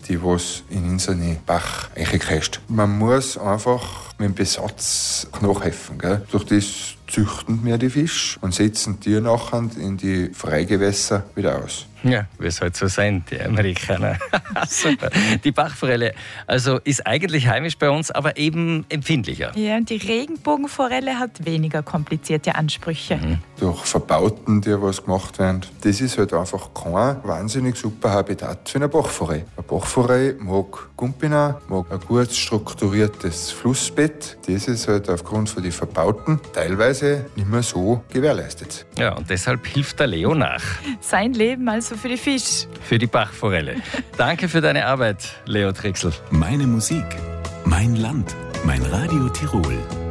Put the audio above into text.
die was in unseren Bach eingekriegt. Man muss einfach mit dem Besatz nachhelfen. Gell? Durch das züchten wir die Fische und setzen die nachher in die Freigewässer wieder aus. Ja, wie es halt so sein, die Amerikaner. Super. Die Bachforelle also ist eigentlich heimisch bei uns, aber eben empfindlicher. Ja, und die Regenbogenforelle hat weniger komplizierte Ansprüche. Durch Verbauten, die was gemacht werden. Das ist halt einfach kein wahnsinnig super Habitat für eine Bachforelle. Eine Bachforelle mag Gumpina, mag ein gut strukturiertes Flussbett. Das ist halt aufgrund von den Verbauten teilweise nicht mehr so gewährleistet. Ja, und deshalb hilft der Leo nach. Sein Leben also für die Fische. Für die Bachforelle. Danke für deine Arbeit, Leo Trixl. Meine Musik, mein Land, mein Radio Tirol.